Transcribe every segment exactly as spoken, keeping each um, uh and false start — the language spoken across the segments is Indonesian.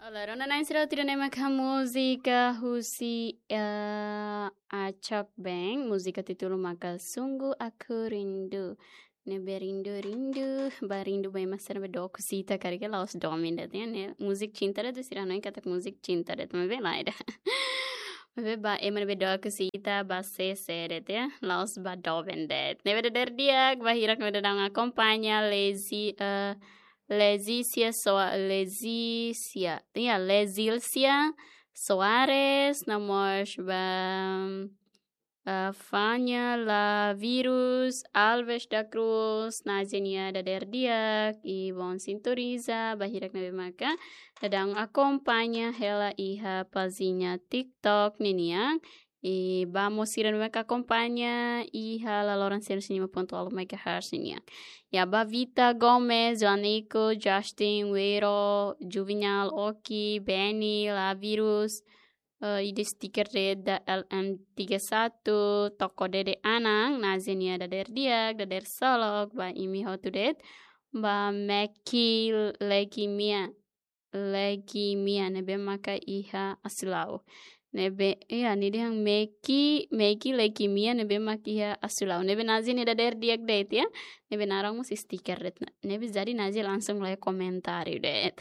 Allora, non hai inserito nemmeno musica husi uh, acak bang musika titulo maka sungguh aku rindu nebe rindu rindu ba rindu ba masana be doku sita karike laos domin det ne musik cinta det sirano in katak musik cinta det me be laida me ba eman be doku sita ba se seret ya laos ba doven det nebe der dia ba hirak me dang accompagna lazy uh, Leticia Soa Leticia, yeah, Leticia Soares, namos bam uh, Fanya La Virus, Alves da Cruz, Nazenia da Derdiak, Ivon Sinturiza, Bahirak Nabi Maka, Dadang acompanha Hela Iha Pazinha TikTok Niniang, e vamos ir a nuestra acompanha Iha La Lorenzo Cinema ponto alto megahertz Niniang. Yaba Vita Gomez, Joanico, Justin, Wero, Juvenal, Oki, Benny, La Virus, uh, ide stiker da L M tiga puluh satu, toko Dede Anang, Nazenia da Der Diak, da Der Solok, ba Imi Hotudet, ba Meki Legimia, Legimia, nebe maka iha asilau. Nebe iya ni dia meki meki leukemia nebe makia asulau nebe nazi ni da der diak det ya nebe narang mus stiker det nebe jadi nazi langsung mulai komentar det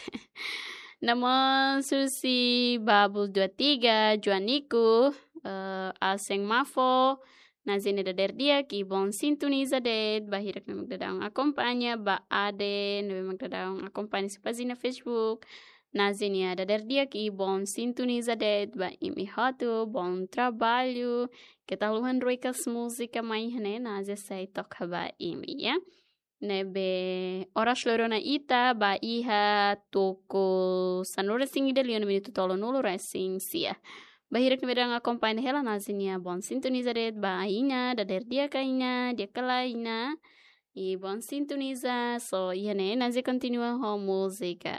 nama Susi Babul dua puluh tiga Juaniku uh, Aseng Mafo nazi ni da der diak ibon sintoniza det bahirak nebe dadang akompanya ba ade nebe magdadang akompanya sa pagina Facebook Nazinia da der dia que bom sintoniza det ba imi hatu bom trabalho que tal luhan roikas música mai né nazia sai toca ba imi ya nebe oras lorona ita ba iha toko sanora sing de lion minuto tolo nulo racing sia ba hirak nebe dang acompanha hela nazinia bom sintoniza det ba ina da der dia kaina dia kalaina e bom sintoniza so ia né nazia continua ho música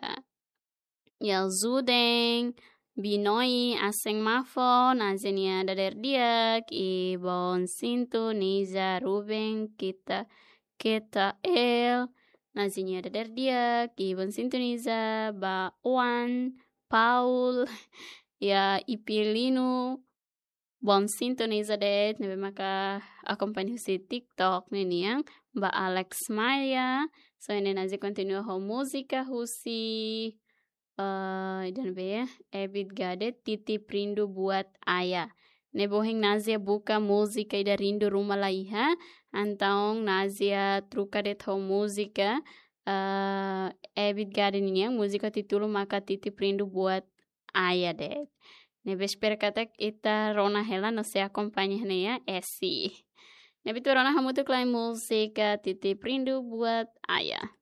Yalzudeng, Binoi, Aseng Mafo, Nazenia Dader Diak, Ibon Sintu, Niza, Ruben, Kita, Kita El, Nazenia Dader Diak, Ibon Sintu Niza, Ba Wan, Paul, ya Ipilinu, Bon Sintu Niza Det, nebe maka acompanho si TikTok niniang, Ba Alex Maya, so ini nazi continua ho música husi Uh, dan be ya, Ebit Gadet titip rindu buat ayah. Nebohing Nazia buka musika ida rindu rumah laiha, antaong Nazia truka det ho musika, uh, Ebit Gadet ini yang musika titulo maka titip rindu buat ayah det. Nebe espera katak ita rona hela no se acompaña ya esi. Nebe tu rona hamutu klaim musika titip rindu buat ayah.